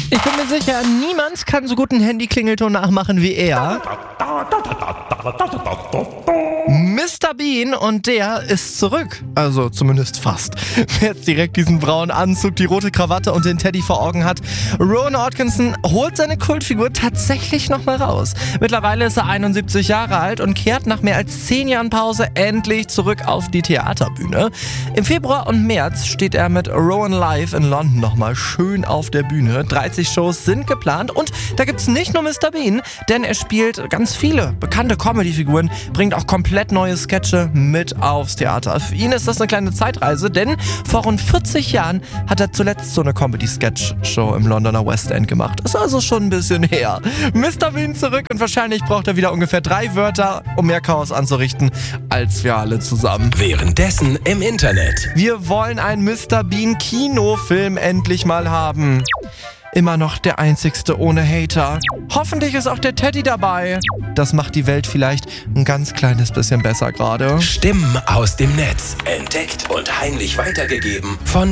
Ich bin mir sicher, niemand kann so gut einen Handyklingelton nachmachen wie er. Mr. Bean, und der ist zurück. Also zumindest fast. Wer jetzt direkt diesen braunen Anzug, die rote Krawatte und den Teddy vor Augen hat, Rowan Atkinson holt seine Kultfigur tatsächlich nochmal raus. Mittlerweile ist er 71 Jahre alt und kehrt nach mehr als 10 Jahren Pause endlich zurück auf die Theaterbühne. Im Februar und März steht er mit Rowan Live in London nochmal schön auf der Bühne. 30 Shows sind geplant und da gibt's nicht nur Mr. Bean, denn er spielt ganz viele bekannte Comedy-Figuren, bringt auch komplett neue Sketche mit aufs Theater. Für ihn ist das eine kleine Zeitreise, denn vor rund 40 Jahren hat er zuletzt so eine Comedy-Sketch-Show im Londoner West End gemacht. Ist also schon ein bisschen her. Mr. Bean zurück und wahrscheinlich braucht er wieder ungefähr 3 Wörter, um mehr Chaos anzurichten, als wir alle zusammen. Währenddessen im Internet. Wir wollen einen Mr. Bean Kinofilm endlich mal haben. Immer noch der einzigste ohne Hater. Hoffentlich ist auch der Teddy dabei. Das macht die Welt vielleicht ein ganz kleines bisschen besser gerade. Stimmen aus dem Netz. Entdeckt und heimlich weitergegeben von